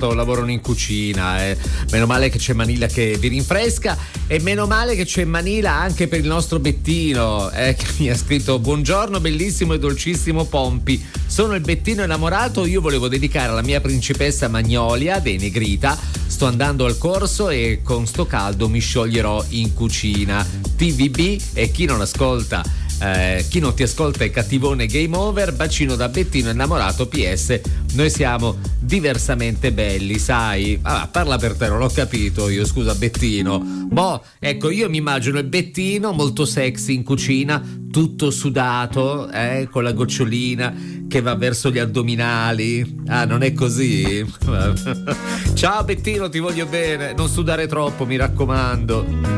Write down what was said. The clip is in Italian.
certo, lavorano in cucina. Meno male che c'è Manila che vi rinfresca, e meno male che c'è Manila anche per il nostro Bettino, che mi ha scritto: buongiorno bellissimo e dolcissimo Pompi, sono il Bettino innamorato, io volevo dedicare alla mia principessa Magnolia dei Negrita, sto andando al corso e con sto caldo mi scioglierò in cucina. TVB, e chi non ti ascolta è cattivone, game over, bacino da Bettino innamorato, PS noi siamo diversamente belli, sai. Parla per te, non ho capito io, scusa Bettino. Ecco, io mi immagino il Bettino molto sexy in cucina, tutto sudato, con la gocciolina che va verso gli addominali. Non è così? Ciao Bettino, ti voglio bene, non sudare troppo, mi raccomando.